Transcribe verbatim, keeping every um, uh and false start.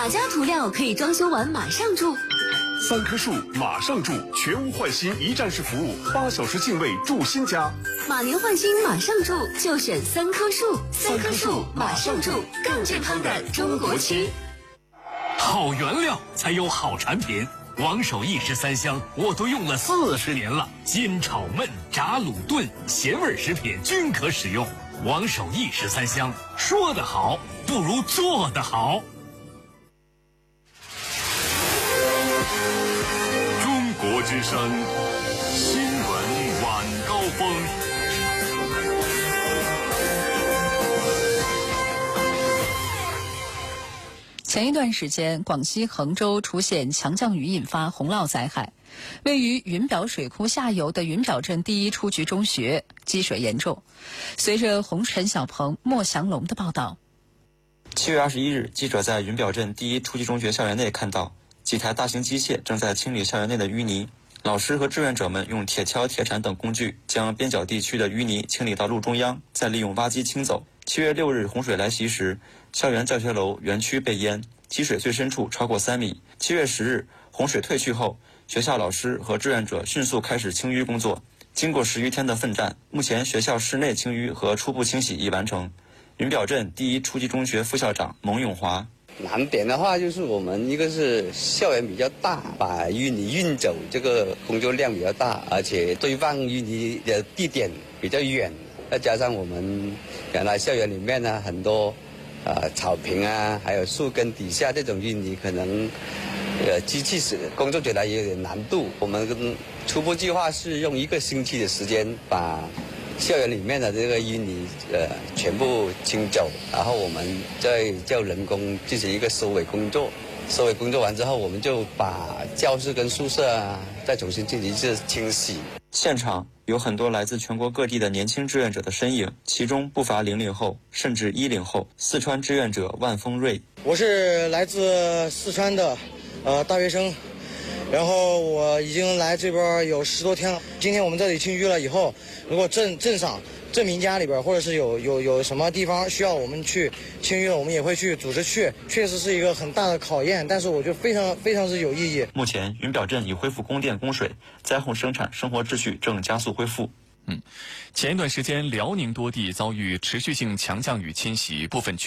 哪家涂料可以装修完马上住？ 三棵树马上住，全屋换新一站式服务，八小时净位住新家。 马年换新马上住，就选三棵树。三棵树马上住，更健康的中国区。 好原料才有好产品。王守义十三香我都用了四十年了，煎炒焖炸卤炖咸味食品均可使用。王守义十三香，说得好不如做得好。 中国之声新闻晚高峰。 前一段时间，广西衡州出现强降雨引发洪涝灾害，位于云表水库下游的云表镇第一初级中学积水严重。随着红尘小鹏、莫祥龙的报道， 七月二十一日，记者在云表镇第一初级中学校园内看到几台大型机械正在清理校园内的淤泥，老师和志愿者们用铁锹、铁铲等工具将边角地区的淤泥清理到路中央，再利用挖机清走。七月六日洪水来袭时，校园教学楼园区被淹，积水最深处超过三米。七月十日，洪水退去后，学校老师和志愿者迅速开始清淤工作。经过十余天的奋战，目前学校室内清淤和初步清洗已完成。云表镇第一初级中学副校长蒙永华： 难点的话，就是我们一个是校园比较大，把淤泥运走这个工作量比较大，而且堆放淤泥的地点比较远，再加上我们原来校园里面呢很多呃草坪啊，还有树根底下这种淤泥，可能呃机器是工作起来也有点难度。我们初步计划是用一个星期的时间把校园里面的这个淤泥呃全部清走，然后我们再叫人工进行一个收尾工作。收尾工作完之后，我们就把教室跟宿舍啊再重新进行一次清洗。 现场有很多来自全国各地的年轻志愿者的身影，其中不乏零零后甚至一零后。四川志愿者万峰瑞： 我是来自四川的呃大学生，然后我已经来这边有十多天了。今天我们这里清淤了以后，如果镇镇上镇民家里边或者是有有有什么地方需要我们去清淤了，我们也会去组织去。确实是一个很大的考验，但是我觉得非常非常之有意义。 目前云表镇已恢复供电供水，灾后生产生活秩序正加速恢复。 嗯，前一段时间辽宁多地遭遇持续性强降雨侵袭，部分区